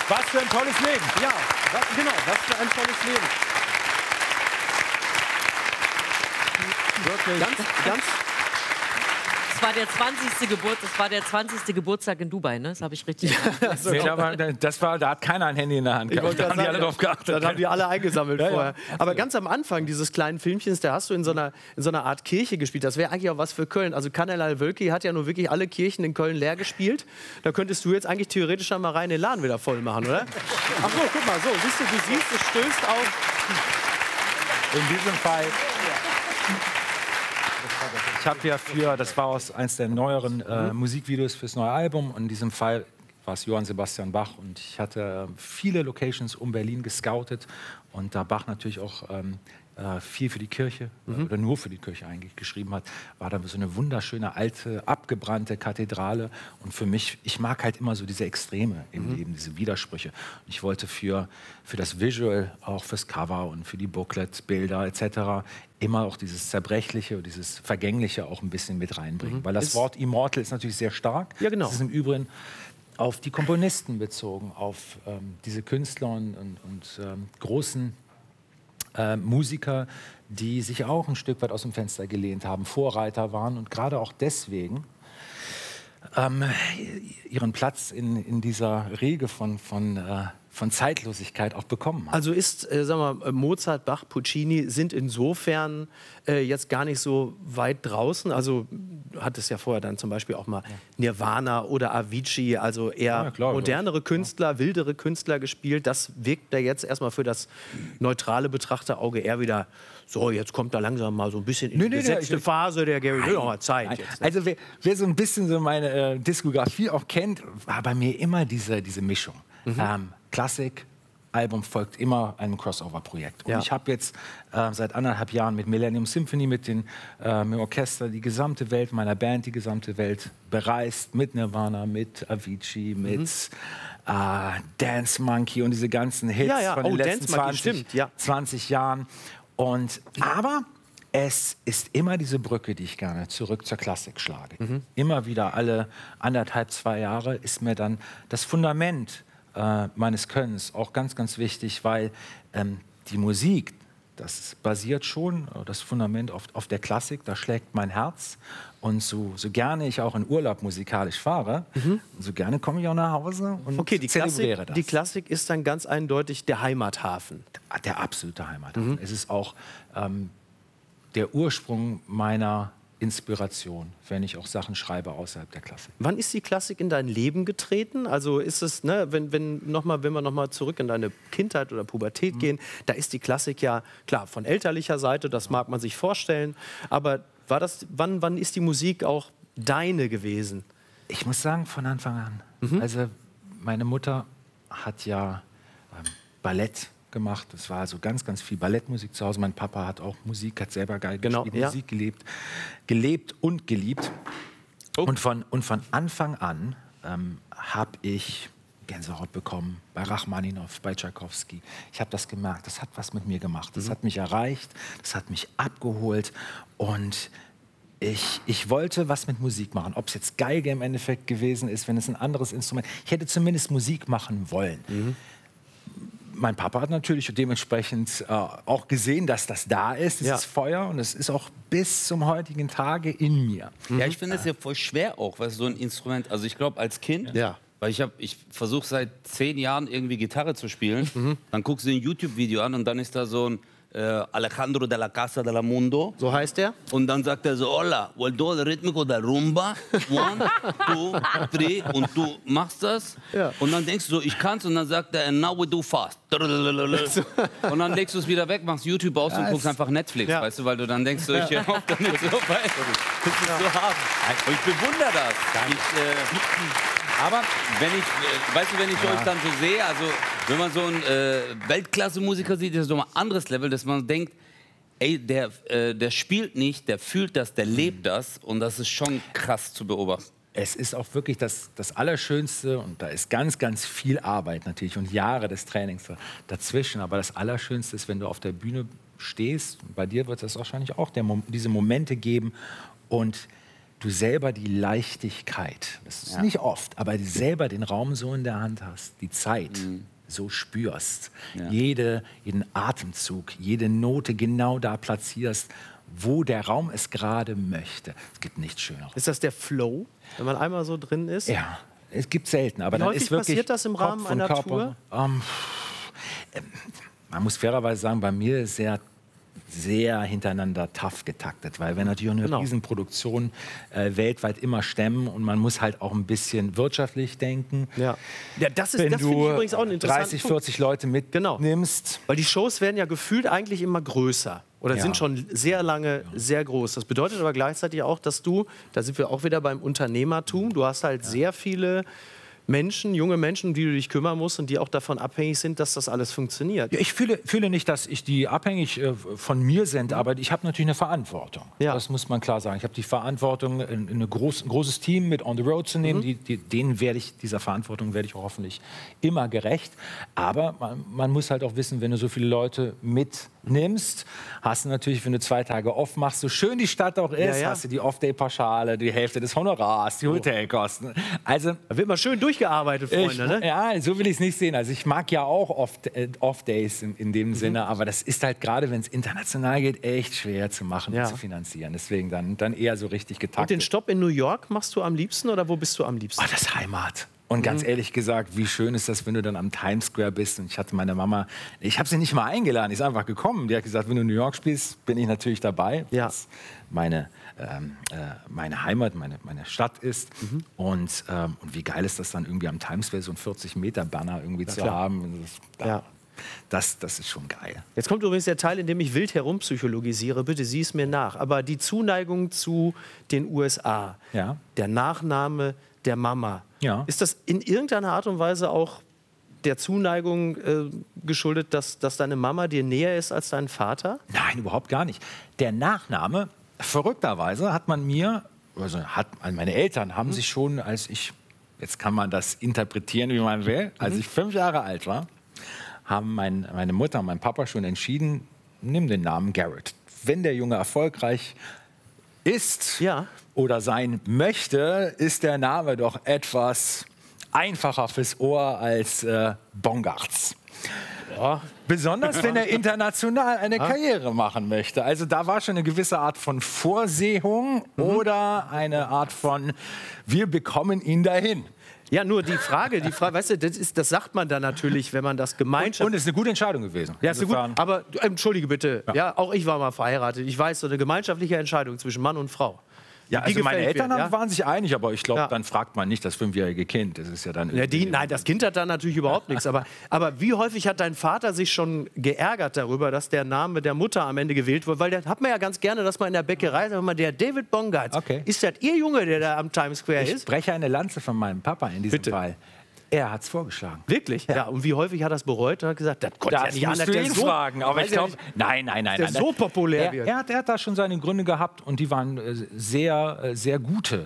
Was für ein tolles Leben. Ja, genau, was für ein tolles Leben. Wirklich. Ganz. Das war der 20. Geburtstag in Dubai, ne? Das habe ich richtig gesagt. Nee, da hat keiner ein Handy in der Hand gehabt. Da haben die alle drauf geachtet. Dann haben die alle eingesammelt vorher. Ja. Aber ganz am Anfang dieses kleinen Filmchens, da hast du in so einer Art Kirche gespielt. Das wäre eigentlich auch was für Köln. Also Kanelal Wölki hat ja nur wirklich alle Kirchen in Köln leer gespielt. Da könntest du jetzt eigentlich theoretisch mal rein den Laden wieder voll machen, oder? Ach so, guck mal, so, siehst du, es stößt auf. In diesem Fall. Ich habe ja das war eines der neueren Musikvideos fürs neue Album. Und in diesem Fall war es Johann Sebastian Bach. Und ich hatte viele Locations um Berlin gescoutet. Und da Bach natürlich auch viel für die Kirche, oder nur für die Kirche eigentlich geschrieben hat, war da so eine wunderschöne, alte, abgebrannte Kathedrale. Und für mich, ich mag halt immer so diese Extreme im Leben, diese Widersprüche. Und ich wollte für das Visual, auch fürs Cover und für die Booklet-Bilder etc. immer auch dieses Zerbrechliche und dieses Vergängliche auch ein bisschen mit reinbringen. Weil das Wort Immortal ist natürlich sehr stark. Ja, genau. Das ist im Übrigen auf die Komponisten bezogen, auf diese Künstler und großen Musiker, die sich auch ein Stück weit aus dem Fenster gelehnt haben, Vorreiter waren und gerade auch deswegen ihren Platz in dieser Riege von Zeitlosigkeit auch bekommen haben. Also ist, sag mal, Mozart, Bach, Puccini sind insofern jetzt gar nicht so weit draußen. Also hat es ja vorher dann zum Beispiel auch mal Nirvana oder Avicii, also eher modernere Künstler, wildere Künstler gespielt. Das wirkt da jetzt erstmal für das neutrale Betrachterauge eher wieder so, jetzt kommt da langsam mal so ein bisschen in die gesetzte Phase der Gary Will Zeit. Jetzt, ne? Also wer so ein bisschen so meine Diskografie auch kennt, war bei mir immer diese Mischung. Klassik, Album folgt immer einem Crossover-Projekt. Und ich habe jetzt seit 1,5 Jahren mit Millennium Symphony, mit dem Orchester, die gesamte Welt meiner Band, die gesamte Welt bereist, mit Nirvana, mit Avicii, mit Dance Monkey und diese ganzen Hits von den letzten 20 Jahren. Aber es ist immer diese Brücke, die ich gerne zurück zur Klassik schlage. Immer wieder alle 1,5, 2 Jahre ist mir dann das Fundament meines Könnens auch ganz, ganz wichtig, weil die Musik, das basiert schon, das Fundament auf der Klassik, da schlägt mein Herz. Und so gerne ich auch in Urlaub musikalisch fahre, so gerne komme ich auch nach Hause und zelebriere das. Die Klassik ist dann ganz eindeutig der Heimathafen. Der absolute Heimathafen. Es ist auch der Ursprung meiner Inspiration, wenn ich auch Sachen schreibe außerhalb der Klassik. Wann ist die Klassik in dein Leben getreten? Also ist es, ne, wenn wir noch mal zurück in deine Kindheit oder Pubertät gehen, da ist die Klassik ja, klar, von elterlicher Seite, das mag man sich vorstellen, aber wann ist die Musik auch deine gewesen? Ich muss sagen, von Anfang an. Also meine Mutter hat ja Ballett gemacht. Es war also ganz, ganz viel Ballettmusik zu Hause. Mein Papa hat auch Musik, hat selber Geige gespielt, Musik gelebt und geliebt. Und von Anfang an habe ich Gänsehaut bekommen bei Rachmaninow, bei Tschaikowski. Ich habe das gemerkt, das hat was mit mir gemacht. Das hat mich erreicht, das hat mich abgeholt und ich wollte was mit Musik machen. Ob es jetzt Geige im Endeffekt gewesen ist, wenn es ein anderes Instrument. Ich hätte zumindest Musik machen wollen. Mein Papa hat natürlich dementsprechend auch gesehen, dass das da ist, dieses Feuer. Und es ist auch bis zum heutigen Tage in mir. Ja, ich finde es ja voll schwer auch, weil so ein Instrument, also ich glaube als Kind, weil ich versuche seit 10 Jahren irgendwie Gitarre zu spielen, dann guckst du ein YouTube-Video an und dann ist da so ein Alejandro de la Casa de la Mundo. So heißt der. Und dann sagt er so, hola, vuelto el ritmo de rumba, 1, 2, 3 und du machst das und dann denkst du so, ich kann's und dann sagt er, and now we do fast. Und dann legst du es wieder weg, machst YouTube aus und guckst einfach Netflix, weißt du, weil du dann denkst, so, ich hör auf damit so weit. Das ist so hart. Und ich bewundere das. Aber wenn ich euch dann so sehe, also wenn man so einen Weltklasse-Musiker sieht, das ist nochmal ein anderes Level, dass man denkt, ey, der spielt nicht, der fühlt das, der lebt das und das ist schon krass zu beobachten. Es ist auch wirklich das Allerschönste und da ist ganz, ganz viel Arbeit natürlich und Jahre des Trainings dazwischen, aber das Allerschönste ist, wenn du auf der Bühne stehst, und bei dir wird es wahrscheinlich auch diese Momente geben und du selber die Leichtigkeit, das ist nicht oft, aber selber den Raum so in der Hand hast, die Zeit so spürst, jeden Atemzug, jede Note genau da platzierst, wo der Raum es gerade möchte. Es gibt nichts Schöneres. Ist das der Flow, wenn man einmal so drin ist? Ja, es gibt selten, aber Wie dann häufig ist wirklich passiert das im Rahmen Kopf und einer Körper. Tour? Man muss fairerweise sagen, bei mir ist sehr hintereinander tough getaktet, weil wir natürlich auch eine Riesenproduktion weltweit immer stemmen und man muss halt auch ein bisschen wirtschaftlich denken. Ja, das Wenn finde ich du übrigens auch einen interessanten 30, Punkt. 40 Leute mitnimmst. Weil die Shows werden ja gefühlt eigentlich immer größer oder sind schon sehr lange sehr groß. Das bedeutet aber gleichzeitig auch, dass du, da sind wir auch wieder beim Unternehmertum, du hast halt sehr viele Menschen, junge Menschen, um die du dich kümmern musst und die auch davon abhängig sind, dass das alles funktioniert. Ja, ich fühle nicht, dass die abhängig von mir sind, aber ich habe natürlich eine Verantwortung. Ja. Das muss man klar sagen. Ich habe die Verantwortung, ein großes Team mit on the road zu nehmen. Dieser Verantwortung werde ich auch hoffentlich immer gerecht. Aber man muss halt auch wissen, wenn du so viele Leute mitnimmst, hast du natürlich, wenn du 2 Tage off machst, so schön die Stadt auch ist, hast du die Off-Day-Pauschale, die Hälfte des Honorars, die Hotelkosten. Also Da wird mal schön durchgearbeitet, Freunde. Ne? Ja, so will ich es nicht sehen. Also ich mag ja auch Off-Days in dem Sinne, aber das ist halt gerade, wenn es international geht, echt schwer zu machen und zu finanzieren. Deswegen dann eher so richtig getaktet. Und den Stopp in New York machst du am liebsten oder wo bist du am liebsten? Das ist Heimat. Und ganz ehrlich gesagt, wie schön ist das, wenn du dann am Times Square bist. Und ich hatte meine Mama, ich habe sie nicht mal eingeladen, die ist einfach gekommen. Die hat gesagt, wenn du in New York spielst, bin ich natürlich dabei. Ja. Das meine Heimat, meine Stadt ist. Und wie geil ist das dann irgendwie am Times Square so ein 40-Meter-Banner irgendwie zu haben. Das ist schon geil. Jetzt kommt übrigens der Teil, in dem ich wild herumpsychologisiere. Bitte sieh es mir nach. Aber die Zuneigung zu den USA, der Nachname der Mama, ist das in irgendeiner Art und Weise auch der Zuneigung geschuldet, dass deine Mama dir näher ist als dein Vater? Nein, überhaupt gar nicht. Der Nachname, verrückterweise, hat man mir, also meine Eltern haben sich schon, jetzt kann man das interpretieren, wie man will, als ich 5 Jahre alt war, haben meine Mutter und mein Papa schon entschieden, nimm den Namen Garrett. Wenn der Junge erfolgreich ist oder sein möchte, ist der Name doch etwas einfacher fürs Ohr als Bongartz. Ja. Besonders, wenn er international eine Karriere machen möchte. Also da war schon eine gewisse Art von Vorsehung oder eine Art von, wir bekommen ihn dahin. Ja, nur die Frage, weißt du, das sagt man dann natürlich, wenn man das gemeinschaftlich... Und es ist eine gute Entscheidung gewesen. Ja, ist gut, aber entschuldige bitte, auch ich war mal verheiratet. Ich weiß, so eine gemeinschaftliche Entscheidung zwischen Mann und Frau. Ja, also meine Eltern waren sich einig, aber ich glaube, dann fragt man nicht das 5-jährige Kind. Das ist ja dann nein, das Kind hat da natürlich überhaupt nichts. Aber wie häufig hat dein Vater sich schon geärgert darüber, dass der Name der Mutter am Ende gewählt wurde? Weil dann hat man ja ganz gerne, dass man in der Bäckerei sagt, der David Bongartz, ist das Ihr Junge, der da am Times Square ist? Ich breche eine Lanze von meinem Papa in diesem Fall. Er hat es vorgeschlagen. Wirklich? Ja. Und wie häufig hat er es bereut? Er hat gesagt, das konnte ja nicht anders. Das musst du ihn fragen. Aber ich glaube, nein. Der so populär wird. Er hat da schon seine Gründe gehabt und die waren sehr, sehr gute.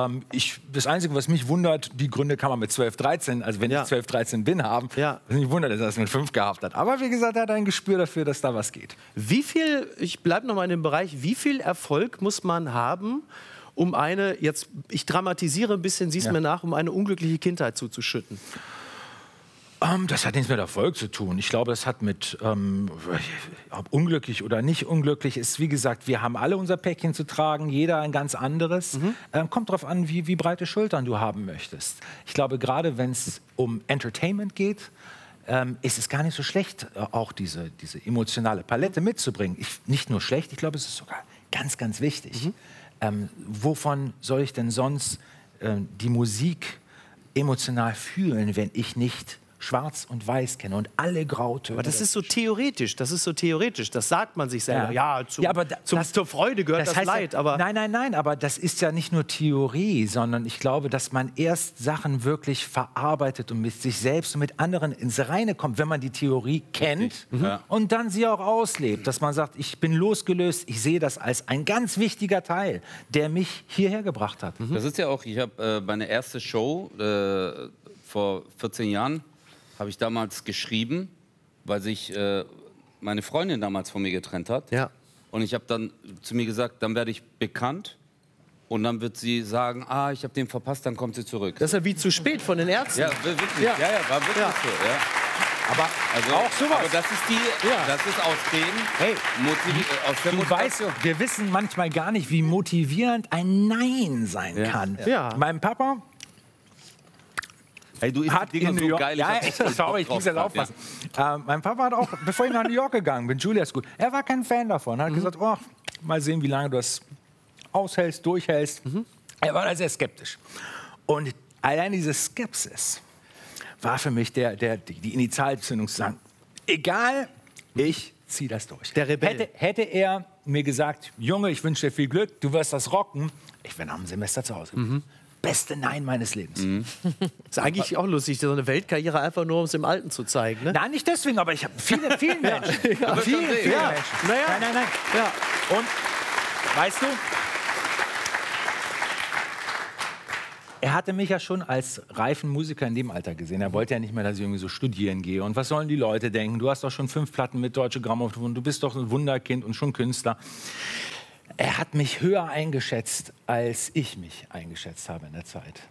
Das Einzige, was mich wundert, die Gründe kann man mit 12, 13, also wenn ich 12, 13 bin, haben. Was mich wundert, dass er es mit 5 gehabt hat. Aber wie gesagt, er hat ein Gespür dafür, dass da was geht. Ich bleibe noch mal in dem Bereich, wie viel Erfolg muss man haben, um ich dramatisiere ein bisschen, sieh's mir nach, um eine unglückliche Kindheit zuzuschütten? Das hat nichts mit Erfolg zu tun. Ich glaube, das hat mit, ob unglücklich oder nicht unglücklich ist, wie gesagt, wir haben alle unser Päckchen zu tragen, jeder ein ganz anderes. Kommt darauf an, wie breite Schultern du haben möchtest. Ich glaube, gerade wenn es um Entertainment geht, ist es gar nicht so schlecht, auch diese emotionale Palette mitzubringen. Nicht nur schlecht, ich glaube, es ist sogar ganz, ganz wichtig. Wovon soll ich denn sonst die Musik emotional fühlen, wenn ich nicht Schwarz und Weiß kenne und alle Grautöne? Aber das ist so theoretisch, das sagt man sich selber. Zur Freude gehört das Leid. Aber Nein, aber das ist ja nicht nur Theorie, sondern ich glaube, dass man erst Sachen wirklich verarbeitet und mit sich selbst und mit anderen ins Reine kommt, wenn man die Theorie kennt und dann sie auch auslebt. Dass man sagt, ich bin losgelöst, ich sehe das als ein ganz wichtiger Teil, der mich hierher gebracht hat. Das ist ja auch, ich habe meine erste Show vor 14 Jahren, habe ich damals geschrieben, weil sich meine Freundin damals von mir getrennt hat. Ja. Und ich habe dann zu mir gesagt, dann werde ich bekannt Und dann wird sie sagen, ich habe den verpasst, dann kommt sie zurück. Das ist ja wie zu spät von den Ärzten. Ja, wirklich. Ja, war wirklich so. Ja. Aber Also, auch sowas. aber das ist aus dem Du weißt, wir wissen manchmal gar nicht, wie motivierend ein Nein sein kann. Ja. Mein Papa hey, du isst hat die Dinger in New so York, geil. ja, Ich hab sorry, ich muss jetzt aufpassen. Mein Papa hat auch, bevor ich nach New York gegangen bin, Julia School, er war kein Fan davon. Er hat gesagt, mal sehen, wie lange du das aushältst, durchhältst. Er war da sehr skeptisch. Und allein diese Skepsis war für mich die Initialzündung zu sagen, egal, ich ziehe das durch. Der Rebell. Hätte er mir gesagt, Junge, ich wünsche dir viel Glück, du wirst das rocken, ich wäre nach einem Semester zu Hause. Beste Nein meines Lebens. Ist eigentlich auch lustig, so eine Weltkarriere einfach nur, um es im Alten zu zeigen. Ne? Nein, nicht deswegen, aber ich habe vielen Menschen. Vielen Menschen. Naja. Nein. Ja. Und, weißt du, er hatte mich ja schon als reifen Musiker in dem Alter gesehen. Er wollte ja nicht mehr, dass ich irgendwie so studieren gehe. Und was sollen die Leute denken? Du hast doch schon 5 Platten mit Deutsche Grammophon, du bist doch ein Wunderkind und schon Künstler. Er hat mich höher eingeschätzt, als ich mich eingeschätzt habe in der Zeit.